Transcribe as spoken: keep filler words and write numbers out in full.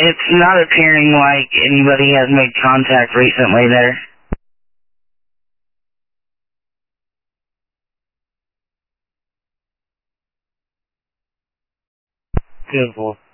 It's not appearing like anybody has made contact recently there. Beautiful.